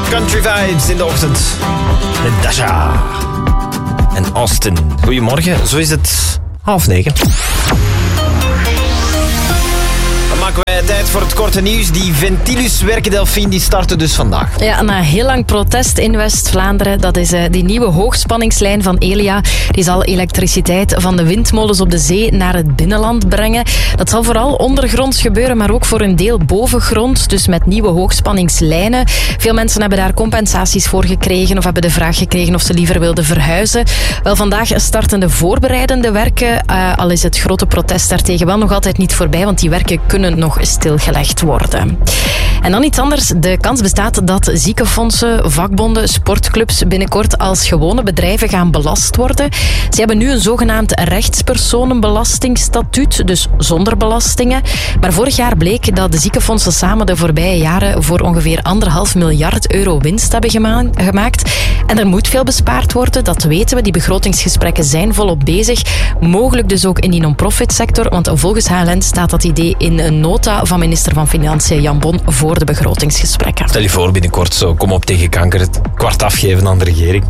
Country Vibes in de ochtend. Met Dasha en Austin. Goedemorgen, zo is het 8:30. Dan maken wij tijd voor het korte nieuws. Die Ventilus werkendelfien die starten dus vandaag. Ja, na heel lang protest in West-Vlaanderen. Dat is die nieuwe hoogspanningslijn van Elia. Die zal elektriciteit van de windmolens op de zee naar het binnenland brengen. Dat zal vooral ondergronds gebeuren, maar ook voor een deel bovengronds. Dus met nieuwe hoogspanningslijnen. Veel mensen hebben daar compensaties voor gekregen of hebben de vraag gekregen of ze liever wilden verhuizen. Wel, vandaag starten de voorbereidende werken. Al is het grote protest daartegen wel nog altijd niet voorbij, want die werken kunnen nog stilgelegd worden. En dan iets anders. De kans bestaat dat ziekenfondsen, vakbonden, sportclubs binnenkort als gewone bedrijven gaan belast worden. Ze hebben nu een zogenaamd rechtspersonenbelastingstatuut, dus zonder belastingen. Maar vorig jaar bleek dat de ziekenfondsen samen de voorbije jaren voor ongeveer 1,5 miljard euro winst hebben gemaakt. En er moet veel bespaard worden, dat weten we. Die begrotingsgesprekken zijn volop bezig. Mogelijk dus ook in die non-profit sector, want volgens HLN staat dat idee in een nota van minister van Financiën Jan Bon voor de begrotingsgesprekken. Stel je voor binnenkort zo, kom op tegen kanker, het kwart afgeven aan de regering.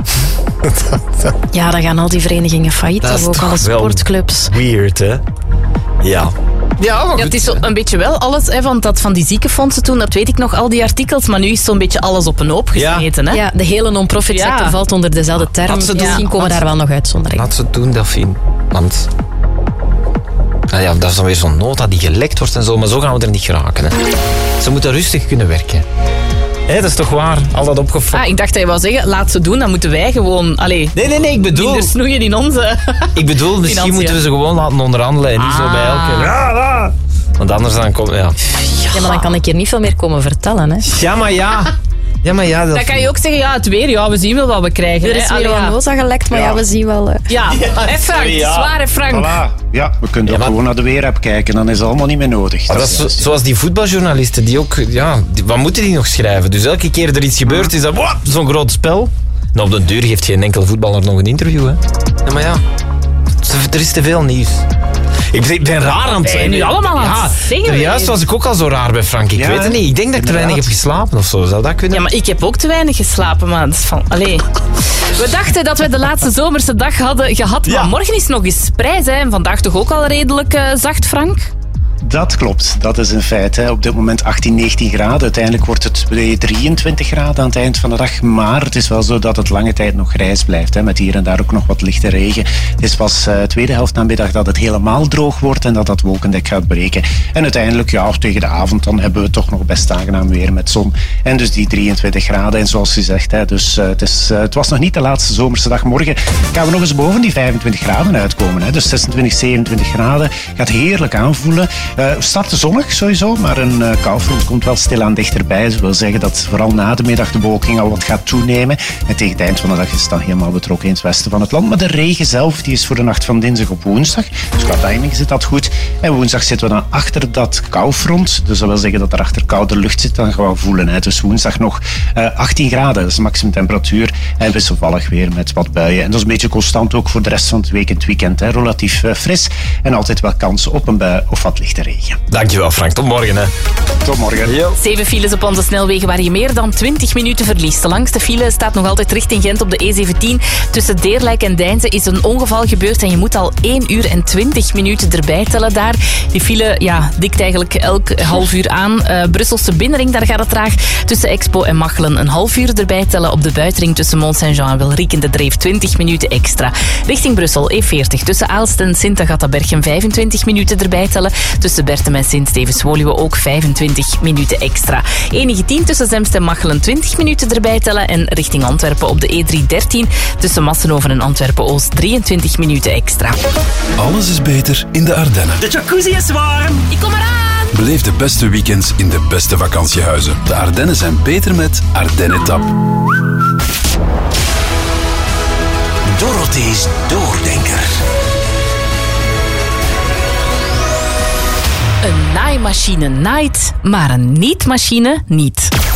Ja, dan gaan al die verenigingen failliet, Dat is ook toch alle wel sportclubs. Weird, hè? Ja. Ja, maar Ja, het is zo een beetje wel alles van die ziekenfondsen toen, dat weet ik nog, al die artikels, maar nu is zo'n beetje alles op een hoop gesmeten. Hè? Ja, de hele non-profit sector valt onder dezelfde term. Laat ze doen. Misschien komen daar wel nog uitzonderingen. Laat ze het doen, Delphine. Want ja, dat is dan weer zo'n nota die gelekt wordt en zo, maar zo gaan we er niet geraken. Hè. Ze moeten rustig kunnen werken. Hé, dat is toch waar? Al dat opgefokt. Ik dacht dat je wou zeggen, laat ze doen, dan moeten wij gewoon... Nee, ik bedoel... minder snoeien in onze... Ik bedoel, misschien Financiën. moeten we ze gewoon laten onderhandelen en niet zo bij elke... Ja. Want anders dan komt... Ja, Ja, maar dan kan ik hier niet veel meer komen vertellen. Hè. ja maar ja. Ja, maar ja... Dan kan je ook zeggen, het weer, we zien wel wat we krijgen. Er is hè. weer Allee, een noza gelekt, maar we zien wel... Ja, hè Frank, zware Frank. Voilà. Ja, we kunnen ook maar- gewoon naar de weerapp kijken. Dan is het allemaal niet meer nodig. Maar dat is zoals die voetbaljournalisten die ook... Ja, wat moeten die nog schrijven? Dus elke keer er iets gebeurt, is dat zo'n groot spel. En op den duur geeft geen enkel voetballer nog een interview. Hè? Ja, maar ja. Er is te veel nieuws. Ik ben raar aan het zijn. nu allemaal aan het zeggen. Juist was ik ook al zo raar bij Frank. Ik weet het niet. Ik denk dat ik te weinig heb geslapen of zo. Zou dat kunnen? Ja, maar ik heb ook te weinig geslapen, maar dat is van... Allee. We dachten dat we de laatste zomerse dag hadden gehad, maar morgen is nog eens prijs. Hè. En vandaag toch ook al redelijk zacht, Frank? Dat klopt, dat is een feit. Hè. Op dit moment 18, 19 graden. Uiteindelijk wordt het 23 graden aan het eind van de dag. Maar het is wel zo dat het lange tijd nog grijs blijft. Hè, met hier en daar ook nog wat lichte regen. Het is pas tweede helft namiddag dat het helemaal droog wordt en dat wolkendek gaat breken. En uiteindelijk, tegen de avond, dan hebben we toch nog best aangenaam weer met zon. En dus die 23 graden. En zoals u zegt, hè, dus, het was nog niet de laatste zomerse dag. Morgen gaan we nog eens boven die 25 graden uitkomen. Hè. Dus 26, 27 graden. Gaat heerlijk aanvoelen. Starten zonnig sowieso, maar een koufront komt wel stilaan dichterbij. Dat wil zeggen dat vooral na de middag de bewolking al wat gaat toenemen. En tegen het eind van de dag is het dan helemaal betrokken in het westen van het land. Maar de regen zelf die is voor de nacht van dinsdag op woensdag. Dus qua timing zit dat goed. En woensdag zitten we dan achter dat koufront. Dus dat wil zeggen dat er achter koude lucht zit. Dan gaan we voelen. Hè. Dus woensdag nog 18 graden. Dat is de maximumtemperatuur. En wisselvallig weer met wat buien. En dat is een beetje constant ook voor de rest van het weekend. Hè. Relatief fris. En altijd wel kans op een bui of wat lichte regen. Dankjewel, Frank. Tot morgen. Hè. Tot morgen. 7 files op onze snelwegen waar je meer dan 20 minuten verliest. De langste file staat nog altijd richting Gent op de E17. Tussen Deerlijk en Deinze is een ongeval gebeurd en je moet al 1 uur en 20 minuten erbij tellen daar. Die file dikt eigenlijk elk half uur aan. Brusselse binnenring, daar gaat het traag. Tussen Expo en Machelen een half uur erbij tellen. Op de buitenring tussen Mont-Saint-Jean en Wilrieken de Dreef 20 minuten extra. Richting Brussel E40 tussen Aalst en Sint-Agatha-Berchem 25 minuten erbij tellen. Tussen Bertem en Sint-Stevens-Woluwe ook 25 minuten extra. E19 tussen Zemst en Machelen 20 minuten erbij tellen. En richting Antwerpen op de E313 tussen Massenhoven en Antwerpen-Oost 23 minuten extra. Alles is beter in de Ardennen. De jacuzzi is warm. Ik kom eraan! Beleef de beste weekends in de beste vakantiehuizen. De Ardennen zijn beter met Ardennetap. Dorothee's Doordenker. Een naaimachine naait, maar een niet-machine niet.